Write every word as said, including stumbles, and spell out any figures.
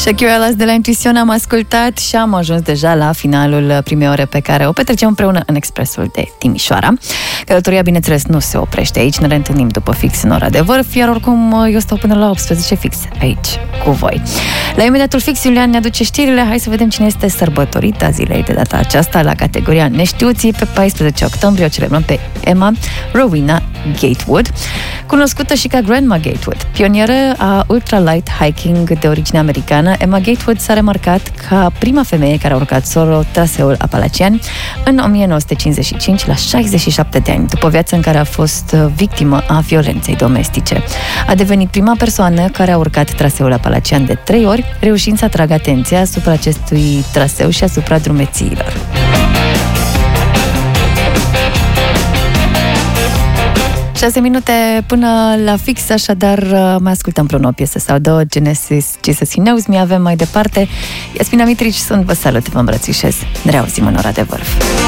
Shakira Las de la Intuition am ascultat și am ajuns deja la finalul primei ore pe care o petrecem împreună în Expresul de Timișoara. Călătoria, bineînțeles, nu se oprește aici, ne reîntâlnim după fix în ora de vârf, iar oricum eu stau până la optsprezece fix aici cu voi. La imediatul fix, Iulian ne aduce știrile. Hai să vedem cine este sărbătorita zilei de data aceasta la categoria Neștiuții. Pe paisprezece octombrie o celebrăm pe Emma Rowena Gatewood, cunoscută și ca Grandma Gatewood. Pionieră a ultralight hiking de origine americană, Emma Gatewood s-a remarcat ca prima femeie care a urcat solo traseul Apalachian în o mie nouă sute cincizeci și cinci la șaizeci și șapte de ani, după o viață în care a fost victimă a violenței domestice. A devenit prima persoană care a urcat traseul Apalachian de trei ori, reușind să atragă atenția asupra acestui traseu și asupra drumețiilor. șase minute până la fix, așadar mai ascultăm împreună o piesă sau două, Genesis, Jesus He Knows Me, avem mai departe. Iasmina Mitrici sunt, vă salut, vă îmbrățișez. Ne reauzim în ora de vârf.